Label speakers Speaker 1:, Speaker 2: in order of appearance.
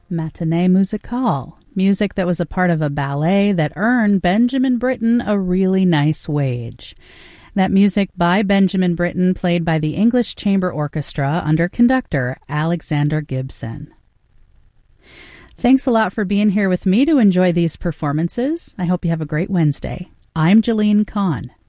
Speaker 1: Matinee Musicale, music that was a part of a ballet that earned Benjamin Britten a really nice wage. That music by Benjamin Britten, played by the English Chamber Orchestra under conductor Alexander Gibson. Thanks a lot for being here with me to enjoy these performances. I hope you have a great Wednesday. I'm Jalene Kahn.